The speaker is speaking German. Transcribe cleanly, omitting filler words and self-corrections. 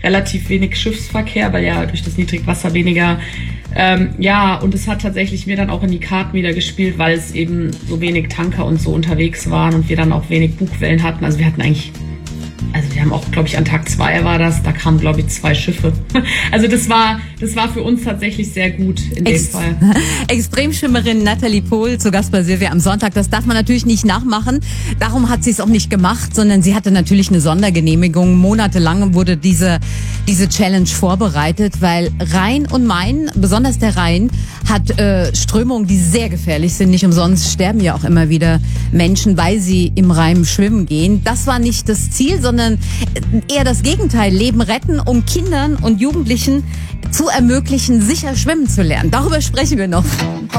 relativ wenig Schiffsverkehr, weil ja durch das Niedrigwasser weniger, und es hat tatsächlich mir dann auch in die Karten wieder gespielt, weil es eben so wenig Tanker und so unterwegs waren und wir dann auch wenig Bugwellen hatten. Also wir haben auch, glaube ich, an Tag 2 war das, da kamen, glaube ich, 2 Schiffe. Also das war für uns tatsächlich sehr gut in dem Fall. Extremschwimmerin Nathalie Pohl zu Gast bei Silvia am Sonntag. Das darf man natürlich nicht nachmachen. Darum hat sie es auch nicht gemacht, sondern sie hatte natürlich eine Sondergenehmigung. Monatelang wurde diese Challenge vorbereitet, weil Rhein und Main, besonders der Rhein, hat Strömungen, die sehr gefährlich sind. Nicht umsonst sterben ja auch immer wieder Menschen, weil sie im Rhein schwimmen gehen. Das war nicht das Ziel, sondern eher das Gegenteil. Leben retten, um Kindern und Jugendlichen zu ermöglichen, sicher schwimmen zu lernen. Darüber sprechen wir noch.